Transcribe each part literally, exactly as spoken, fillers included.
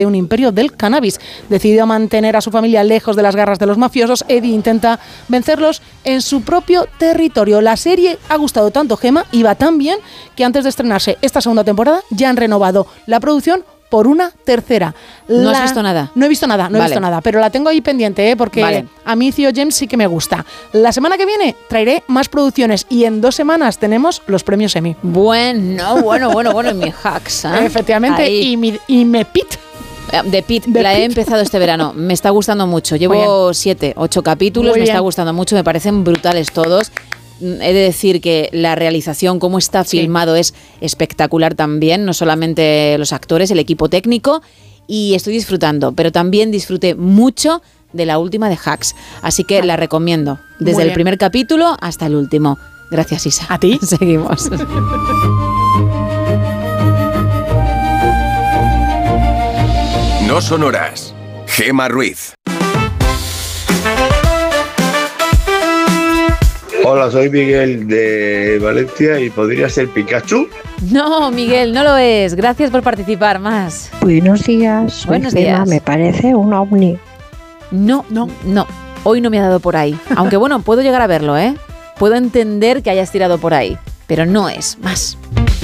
un imperio del cannabis. Decidido a mantener a su familia lejos de las garras de los mafiosos, Eddie intenta vencerlos en su propio territorio. La serie ha gustado tanto, Gema, y va tan bien que antes de estrenarse esta segunda temporada ya han renovado la producción por una tercera. ¿No la... has visto nada? No he visto nada, no vale. he visto nada, pero la tengo ahí pendiente, ¿eh? Porque vale. a mí Theo James sí que me gusta. La semana que viene traeré más producciones y en dos semanas tenemos los premios Emmy. Bueno, bueno, bueno, bueno, y mi hacks, ¿eh? Efectivamente, Ahí. y mi, y me pit. De Pit, la Pit. He empezado este verano, me está gustando mucho. Llevo siete, ocho capítulos, Muy me bien. está gustando mucho, me parecen brutales todos. He de decir que la realización, cómo está sí. filmado, es espectacular también, no solamente los actores, el equipo técnico, y estoy disfrutando, pero también disfruté mucho de la última de Hacks, así que la recomiendo, desde el primer capítulo hasta el último. Gracias, Isa. ¿A ti? Seguimos. No son horas. Gema Ruiz. Hola, soy Miguel de Valencia y podría ser Pikachu. No, Miguel, no lo es. Gracias por participar más. Buenos días. Soy Buenos Gema, días. Me parece un ovni. No, no, no. Hoy no me ha dado por ahí. Aunque bueno, puedo llegar a verlo, ¿eh? Puedo entender que hayas tirado por ahí, pero no es más.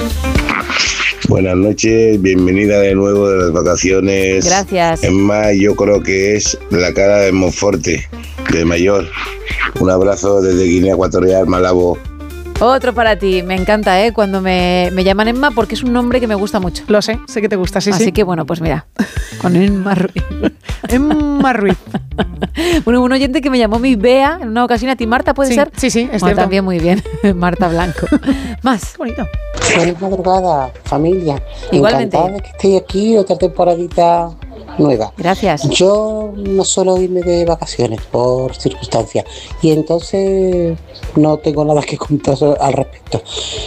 Buenas noches, bienvenida de nuevo de las vacaciones. Gracias. Es más, yo creo que es la cara de Monforte, de mayor. Un abrazo desde Guinea Ecuatorial, Malabo. Otro para ti, me encanta, ¿eh? Cuando me, me llaman Emma, porque es un nombre que me gusta mucho. Lo sé, sé que te gusta, sí, Así sí. que bueno, pues mira, con Emma Ruiz. Emma Ruiz. Bueno, un oyente que me llamó mi Bea en una ocasión, a ti, Marta, ¿puede sí, ser? Sí, sí, es bueno, cierto. También muy bien, Marta Blanco. Más. Qué bonito. Feliz madrugada, familia. Igualmente. Encantada de que estéis aquí, otra temporadita nueva. Gracias. Yo no suelo irme de vacaciones por circunstancias y entonces no tengo nada que contar al respecto.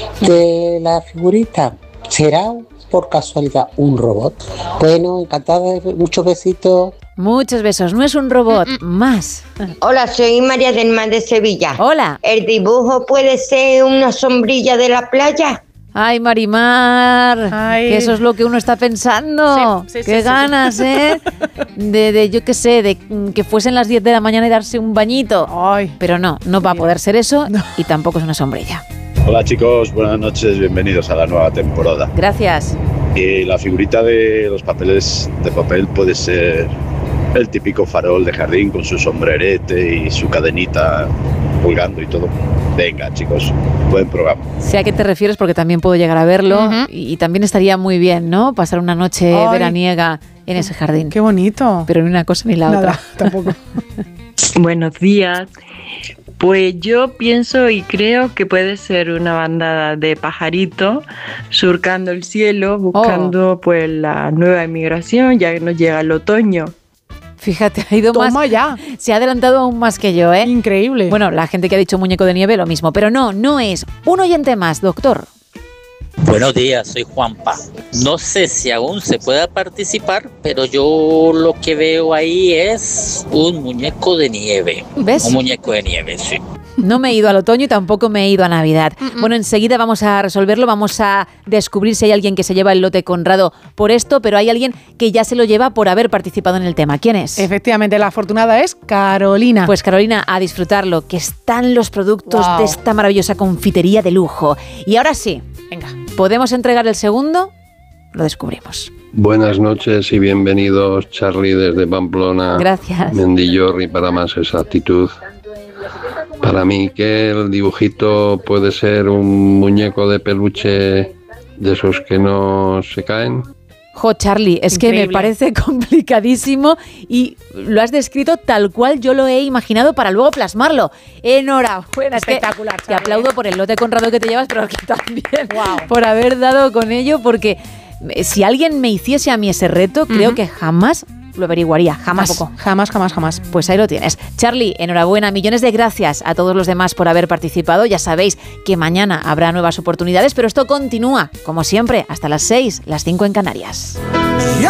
De la figurita, ¿será por casualidad un robot? Bueno, encantada, muchos besitos. Muchos besos. No es un robot, más. Hola, soy María del Mar de Sevilla. Hola. ¿El dibujo puede ser una sombrilla de la playa? Ay, Marimar, Ay. que eso es lo que uno está pensando. Sí, sí, qué sí, ganas, sí. ¿eh? De, de, yo qué sé, de que fuesen las diez de la mañana y darse un bañito. Ay. Pero no, no va a poder ser eso No. y tampoco es una sombrilla. Hola chicos, buenas noches, bienvenidos a la nueva temporada. Gracias. Y la figurita de los papeles de papel puede ser el típico farol de jardín con su sombrerete y su cadenita colgando y todo. Venga chicos, buen programa. Sé a qué te refieres porque también puedo llegar a verlo Uh-huh. y, y también estaría muy bien, ¿no? Pasar una noche Ay. veraniega en ese jardín. Qué bonito. Pero ni una cosa ni la Nada, otra. tampoco. Buenos días. Pues yo pienso y creo que puede ser una bandada de pajaritos surcando el cielo, buscando oh. pues la nueva inmigración, ya que nos llega el otoño. Fíjate, ha ido Toma más. ya. Se ha adelantado aún más que yo, ¿eh? Increíble. Bueno, la gente que ha dicho muñeco de nieve, lo mismo. Pero no, no es. Un oyente más, doctor. Buenos días, soy Juanpa. No sé si aún se pueda participar, pero yo lo que veo ahí es un muñeco de nieve. ¿Ves? Un muñeco de nieve, sí. No me he ido al otoño y tampoco me he ido a Navidad. Mm-mm. Bueno, enseguida vamos a resolverlo, vamos a descubrir si hay alguien que se lleva el lote Conrado por esto, pero hay alguien que ya se lo lleva por haber participado en el tema. ¿Quién es? Efectivamente, la afortunada es Carolina. Pues Carolina, a disfrutarlo, que están los productos wow. de esta maravillosa confitería de lujo. Y ahora sí, venga, ¿podemos entregar el segundo? Lo descubrimos. Buenas noches y bienvenidos, Charlie, desde Pamplona. Gracias. Mendillorri, para más exactitud. Para mí que el dibujito puede ser un muñeco de peluche de esos que no se caen. Jo, Charlie, es Increíble. que me parece complicadísimo y lo has descrito tal cual yo lo he imaginado para luego plasmarlo. Enhorabuena. Espectacular, es que te aplaudo por el lote Conrado que te llevas, pero que también wow. por haber dado con ello, porque si alguien me hiciese a mí ese reto, creo uh-huh. que jamás lo averiguaría, jamás. Tampoco, jamás, jamás, jamás. Pues ahí lo tienes. Charlie, enhorabuena, millones de gracias a todos los demás por haber participado. Ya sabéis que mañana habrá nuevas oportunidades, pero esto continúa, como siempre, hasta las seis, las cinco en Canarias.